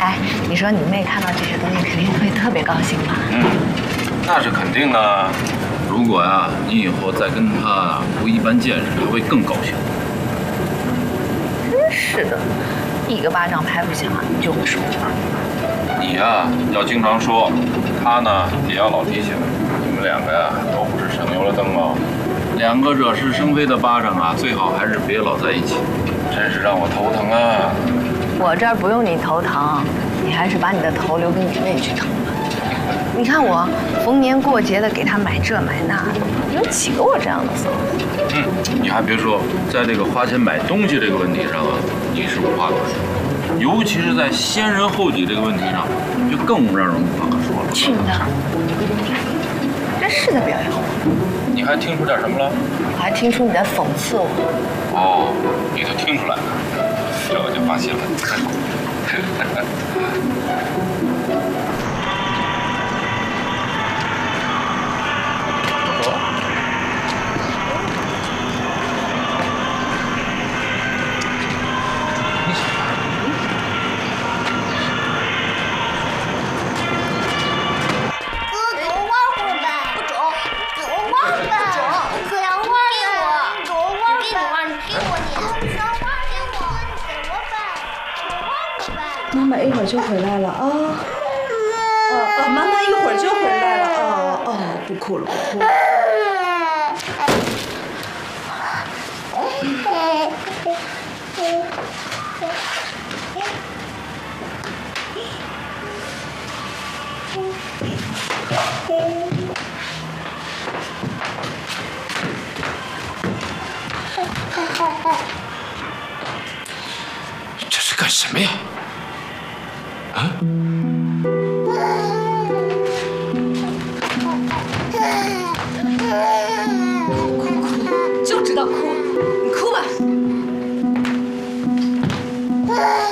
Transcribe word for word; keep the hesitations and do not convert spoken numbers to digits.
哎，你说你妹看到这些东西肯定会特别高兴吧？ 嗯，那是肯定的。如果呀、啊，你以后再跟她不一般见识，她会更高兴。 真是的，一个巴掌拍不响，你就会说我。 你呀、啊，要经常说，她呢也要老提醒。你们两个呀、啊，都不是省油的灯哦。两个惹是生非的巴掌啊，最好还是别老在一起，真是让我头疼啊！ 我这儿不用你头疼，你还是把你的头留给你妹去疼吧。你看我逢年过节的给她买这买那，有几个我这样的嫂子？ 嗯，你还别说，在这个花钱买东西这个问题上啊，你是无话可说，尤其是在先人后己这个问题上，就更让人无话可说了。 去你的！真是在表扬我。 你还听出点什么了？ 我还听出你在讽刺我。 哦，你都听出来了，这我就放心了。 妈妈一会儿就回来了啊！哦哦，妈妈一会儿就回来了哦哦，不哭了，不哭了。 这是干什么呀？啊！ 哭哭哭，就知道哭，你哭吧。